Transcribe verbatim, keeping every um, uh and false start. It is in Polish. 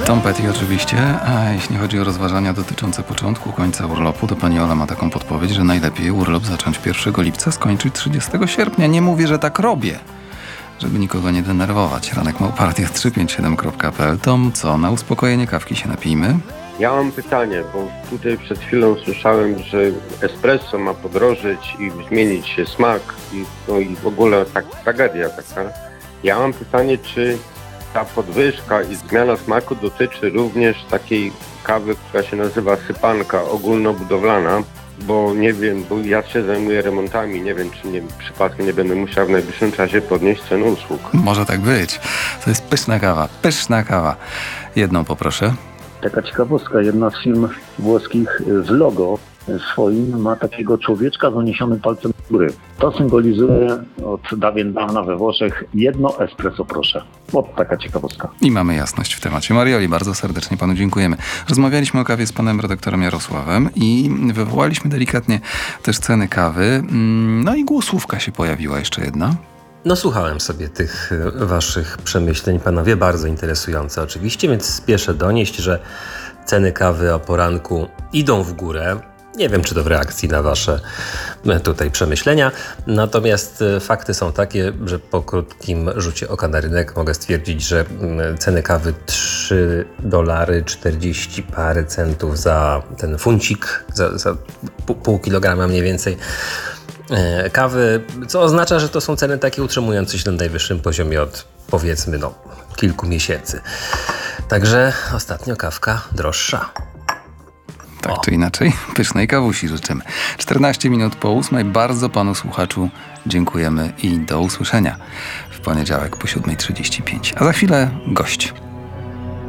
Tom Petty oczywiście, a jeśli chodzi o rozważania dotyczące początku, końca urlopu, to pani Ola ma taką podpowiedź, że najlepiej urlop zacząć pierwszego lipca, skończyć trzydziestego sierpnia. Nie mówię, że tak robię, żeby nikogo nie denerwować. Ranek Małpartia trzysta pięćdziesiąt siedem kropka p l. Tom, co, na uspokojenie kawki się napijmy? Ja mam pytanie, bo tutaj przed chwilą słyszałem, że espresso ma podrożyć i zmienić się smak i, no i w ogóle tak tragedia taka. Ja mam pytanie, czy ta podwyżka i zmiana smaku dotyczy również takiej kawy, która się nazywa sypanka ogólnobudowlana, bo nie wiem, bo ja się zajmuję remontami, nie wiem, czy nie, przypadkiem nie będę musiał w najbliższym czasie podnieść cenę usług. Może tak być. To jest pyszna kawa, pyszna kawa. Jedną poproszę. Taka ciekawostka, jedna z firm włoskich w logo swoim ma takiego człowieczka z uniesionym palcem do góry. To symbolizuje od dawien dawna we Włoszech jedno espresso proszę. O, taka ciekawostka. I mamy jasność w temacie. Marioli, bardzo serdecznie panu dziękujemy. Rozmawialiśmy o kawie z panem redaktorem Jarosławem i wywołaliśmy delikatnie też ceny kawy. No i głosówka się pojawiła jeszcze jedna. No słuchałem sobie tych waszych przemyśleń, panowie, bardzo interesujące oczywiście, więc spieszę donieść, że ceny kawy o poranku idą w górę. Nie wiem, czy to w reakcji na wasze tutaj przemyślenia, natomiast fakty są takie, że po krótkim rzucie oka na rynek mogę stwierdzić, że ceny kawy trzy dolary czterdzieści parę centów za ten funcik, za, za pół kilograma mniej więcej kawy, co oznacza, że to są ceny takie utrzymujące się na najwyższym poziomie od, powiedzmy, no, kilku miesięcy. Także ostatnio kawka droższa. Tak o. czy inaczej, pysznej kawusi życzymy. czternaście minut po ósmej. Bardzo panu słuchaczu dziękujemy i do usłyszenia w poniedziałek po siódma trzydzieści pięć. A za chwilę gość.